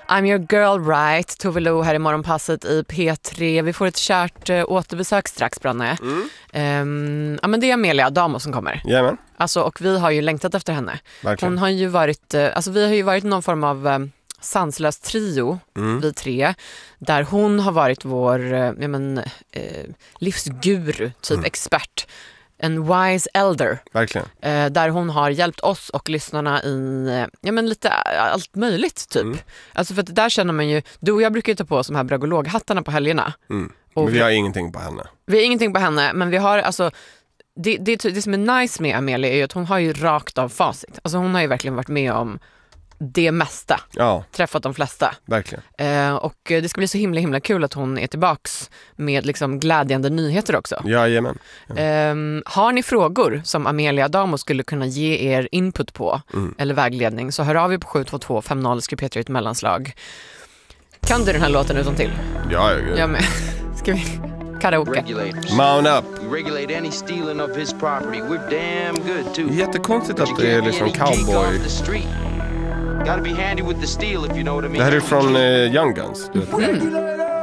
I'm your girl right. Tove Lo här i Morgonpasset i P3. Vi får ett kärt återbesök strax, Branne. Ja, men det är Amelia Adamo som kommer. Jajamän. Alltså, och vi har ju längtat efter henne. Verkligen. Hon har ju varit, alltså vi har ju varit någon form av sanslös trio, vi tre, där hon har varit vår livsguru, typ expert. En wise elder. Verkligen. Där hon har hjälpt oss och lyssnarna i lite allt möjligt typ. Alltså för att där känner man ju, du och jag brukar ju ta på oss de här bragologhattarna på helgerna. Men vi har ingenting på henne. Vi har ingenting på henne, men vi har alltså det som är nice med Amelia är ju att hon har ju rakt av facit. Alltså hon har ju verkligen varit med om det mesta. Ja. Träffat de flesta. Verkligen. Och det ska bli så himla kul att hon är tillbaks med liksom glädjande nyheter också. Jajamän. Har ni frågor som Amelia Adamo skulle kunna ge er input på eller vägledning, så hör av er på 72250, skriv Peter ett mellanslag. Kan du den här låten utan till? Ja. Jag med. Ska vi karaoke? Mount up. Jättekonstigt att det är liksom cowboy. Det här är från Young Guns. Du vet.